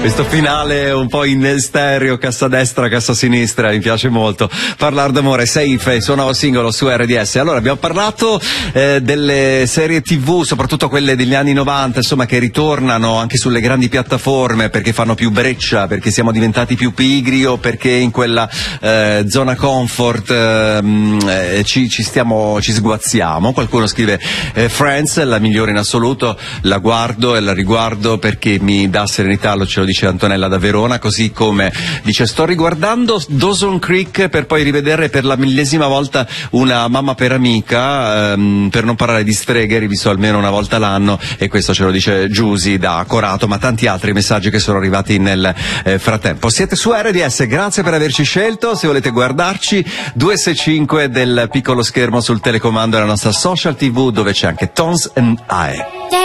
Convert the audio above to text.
Questo finale un po' in stereo, cassa destra, cassa sinistra, mi piace molto. Parlare d'amore, Safe, suo nuovo singolo su RDS. Allora, abbiamo parlato delle serie TV, soprattutto quelle degli anni 90, insomma, che ritornano anche sulle grandi piattaforme perché fanno più breccia, perché siamo diventati più pigri o perché in quella zona comfort ci sguazziamo. Qualcuno scrive Friends, la migliore in assoluto, la guardo e la riguardo perché mi dà serenità, ce lo dice Antonella da Verona, così come dice sto riguardando Dawson Creek per poi rivedere per la 1000ª volta Una mamma per amica, per non parlare di streghe, rivisto almeno una volta l'anno, e questo ce lo dice Giusy da Corato, ma tanti altri messaggi che sono arrivati nel frattempo. Siete su RDS, grazie per averci scelto. Se volete guardarci, 265 del piccolo schermo sul telecomando della nostra social TV, dove c'è anche Tones and I.